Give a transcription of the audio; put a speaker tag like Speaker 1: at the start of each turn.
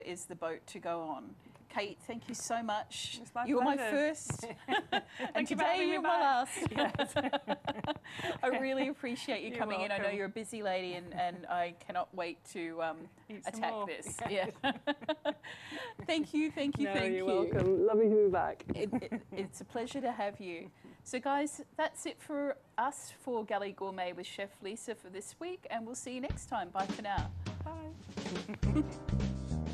Speaker 1: is the boat to go on. Kate, thank you so much.
Speaker 2: It's my
Speaker 1: you were my
Speaker 2: pleasure.
Speaker 1: first, and
Speaker 2: Thank you for having
Speaker 1: today
Speaker 2: me
Speaker 1: you're my
Speaker 2: back.
Speaker 1: last. I really appreciate you
Speaker 2: You're
Speaker 1: coming in. I know
Speaker 2: welcome.
Speaker 1: you're a busy lady, and I cannot wait to
Speaker 2: Eat some
Speaker 1: attack
Speaker 2: more.
Speaker 1: this. Yeah. Thank you, thank you,
Speaker 2: No,
Speaker 1: thank
Speaker 2: you're
Speaker 1: you.
Speaker 2: welcome. Lovely to be back.
Speaker 1: It's a pleasure to have you. So guys, that's it for us for Galley Gourmet with Chef Lisa for this week, and we'll see you next time. Bye for now.
Speaker 2: Bye.